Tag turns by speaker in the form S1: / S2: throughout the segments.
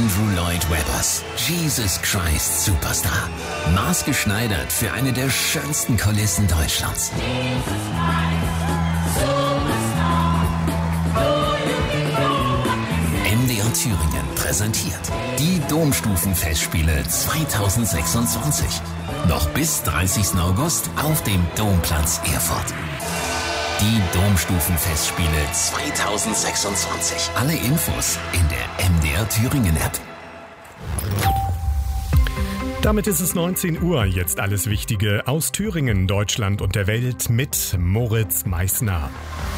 S1: Andrew Lloyd Webbers Jesus Christ Superstar. Maßgeschneidert für eine der schönsten Kulissen Deutschlands. MDR Thüringen präsentiert die Domstufenfestspiele 2026. Noch bis 30. August auf dem Domplatz Erfurt. Die Domstufenfestspiele 2026. Alle Infos in der MDR Thüringen App.
S2: Damit ist es 19 Uhr. Jetzt alles Wichtige aus Thüringen, Deutschland und der Welt mit Moritz Meißner.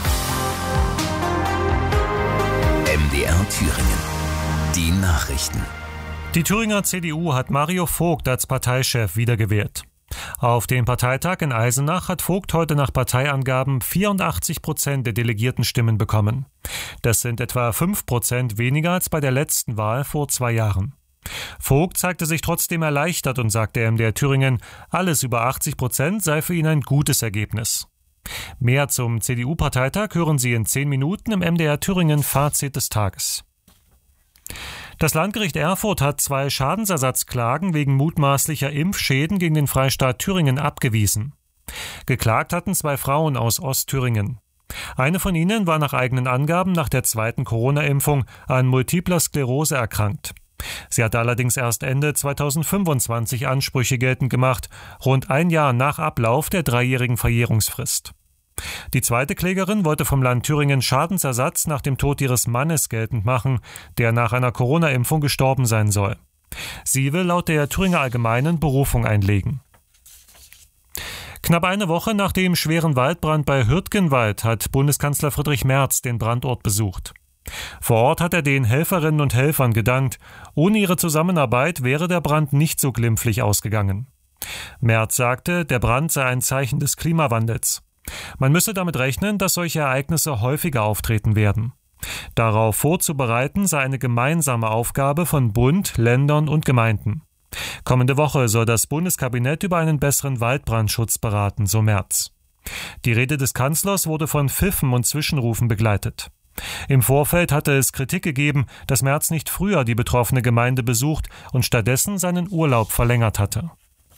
S1: MDR Thüringen. Die Nachrichten.
S3: Die Thüringer CDU hat Mario Vogt als Parteichef wiedergewählt. Auf dem Parteitag in Eisenach hat Vogt heute nach Parteiangaben 84% der Delegiertenstimmen bekommen. Das sind etwa 5% weniger als bei der letzten Wahl vor 2 Jahren. Vogt zeigte sich trotzdem erleichtert und sagte MDR Thüringen, alles über 80% sei für ihn ein gutes Ergebnis. Mehr zum CDU-Parteitag hören Sie in 10 Minuten im MDR Thüringen Fazit des Tages. Das Landgericht Erfurt hat 2 Schadensersatzklagen wegen mutmaßlicher Impfschäden gegen den Freistaat Thüringen abgewiesen. Geklagt hatten 2 Frauen aus Ostthüringen. Eine von ihnen war nach eigenen Angaben nach der 2. Corona-Impfung an multipler Sklerose erkrankt. Sie hatte allerdings erst Ende 2025 Ansprüche geltend gemacht, rund 1 Jahr nach Ablauf der 3-jährigen Verjährungsfrist. Die zweite Klägerin wollte vom Land Thüringen Schadensersatz nach dem Tod ihres Mannes geltend machen, der nach einer Corona-Impfung gestorben sein soll. Sie will laut der Thüringer Allgemeinen Berufung einlegen. Knapp eine Woche nach dem schweren Waldbrand bei Hürtgenwald hat Bundeskanzler Friedrich Merz den Brandort besucht. Vor Ort hat er den Helferinnen und Helfern gedankt. Ohne ihre Zusammenarbeit wäre der Brand nicht so glimpflich ausgegangen. Merz sagte, der Brand sei ein Zeichen des Klimawandels. Man müsse damit rechnen, dass solche Ereignisse häufiger auftreten werden. Darauf vorzubereiten sei eine gemeinsame Aufgabe von Bund, Ländern und Gemeinden. Kommende Woche soll das Bundeskabinett über einen besseren Waldbrandschutz beraten, so Merz. Die Rede des Kanzlers wurde von Pfiffen und Zwischenrufen begleitet. Im Vorfeld hatte es Kritik gegeben, dass Merz nicht früher die betroffene Gemeinde besucht und stattdessen seinen Urlaub verlängert hatte.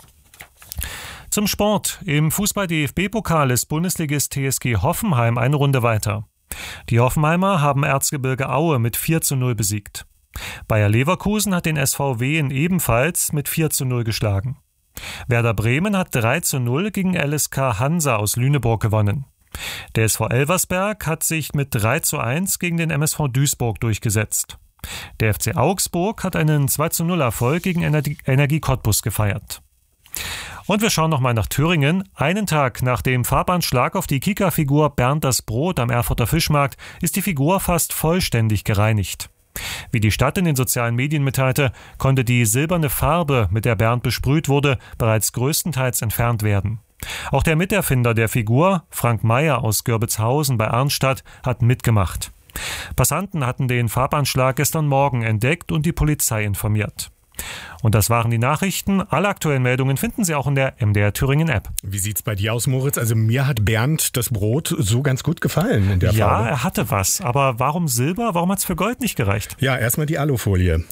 S3: Zum Sport. Im Fußball-DFB-Pokal ist Bundesligist TSG Hoffenheim eine Runde weiter. Die Hoffenheimer haben Erzgebirge Aue mit 4:0 besiegt. Bayer Leverkusen hat den SVW ebenfalls mit 4:0 geschlagen. Werder Bremen hat 3:0 gegen LSK Hansa aus Lüneburg gewonnen. Der SV Elversberg hat sich mit 3:1 gegen den MSV Duisburg durchgesetzt. Der FC Augsburg hat einen 2:0 Erfolg gegen Energie Cottbus gefeiert. Und wir schauen nochmal nach Thüringen. Einen Tag nach dem Farbanschlag auf die Kika-Figur Bernd das Brot am Erfurter Fischmarkt ist die Figur fast vollständig gereinigt. Wie die Stadt in den sozialen Medien mitteilte, konnte die silberne Farbe, mit der Bernd besprüht wurde, bereits größtenteils entfernt werden. Auch der Miterfinder der Figur, Frank Meyer aus Görbitzhausen bei Arnstadt, hat mitgemacht. Passanten hatten den Farbanschlag gestern Morgen entdeckt und die Polizei informiert. Und das waren die Nachrichten. Alle aktuellen Meldungen finden Sie auch in der MDR Thüringen App.
S2: Wie sieht's bei dir aus, Moritz? Also mir hat Bernd das Brot so ganz gut gefallen in der Farbe.
S3: Ja, er hatte was. Aber warum Silber? Warum hat's für Gold nicht gereicht?
S2: Ja, erstmal die Alufolie.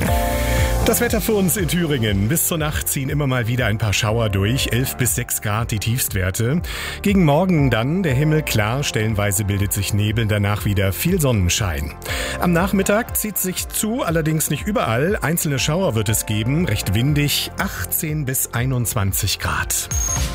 S2: Das Wetter für uns in Thüringen. Bis zur Nacht ziehen immer mal wieder ein paar Schauer durch. 11 bis 6 Grad die Tiefstwerte. Gegen Morgen dann der Himmel klar. Stellenweise bildet sich Nebel, danach wieder viel Sonnenschein. Am Nachmittag zieht sich zu, allerdings nicht überall. Einzelne Schauer wird es geben. Recht windig. 18 bis 21 Grad.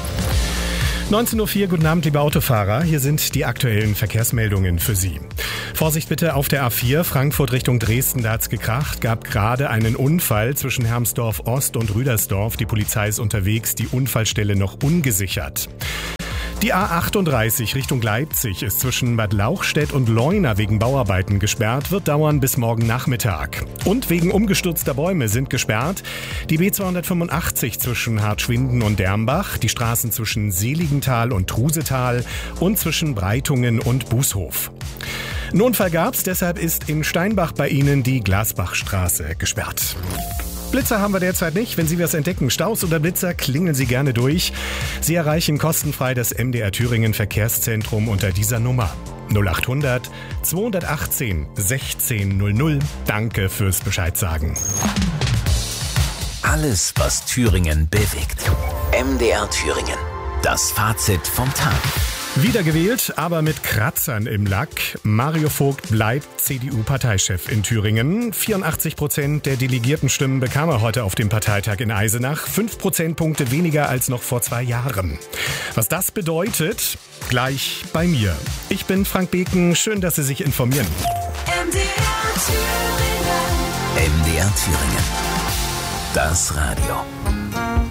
S2: 19.04 Uhr, guten Abend, liebe Autofahrer. Hier sind die aktuellen Verkehrsmeldungen für Sie. Vorsicht bitte auf der A4, Frankfurt Richtung Dresden, da hat's gekracht. Gab gerade einen Unfall zwischen Hermsdorf Ost und Rüdersdorf. Die Polizei ist unterwegs, die Unfallstelle noch ungesichert. Die A38 Richtung Leipzig ist zwischen Bad Lauchstädt und Leuna wegen Bauarbeiten gesperrt, wird dauern bis morgen Nachmittag. Und wegen umgestürzter Bäume sind gesperrt die B285 zwischen Hartschwinden und Dermbach, die Straßen zwischen Seligenthal und Trusetal und zwischen Breitungen und Bußhof. Einen Unfall gab's, deshalb ist in Steinbach bei Ihnen die Glasbachstraße gesperrt. Blitzer haben wir derzeit nicht. Wenn Sie was entdecken, Staus oder Blitzer, klingeln Sie gerne durch. Sie erreichen kostenfrei das MDR Thüringen Verkehrszentrum unter dieser Nummer. 0800 218 1600. Danke fürs Bescheidsagen.
S1: Alles, was Thüringen bewegt. MDR Thüringen. Das Fazit vom Tag.
S2: Wiedergewählt, aber mit Kratzern im Lack. Mario Vogt bleibt CDU-Parteichef in Thüringen. 84% der Delegiertenstimmen bekam er heute auf dem Parteitag in Eisenach. 5 Prozentpunkte weniger als noch vor 2 Jahren. Was das bedeutet, gleich bei mir. Ich bin Frank Beken. Schön, dass Sie sich informieren.
S1: MDR Thüringen. Das Radio.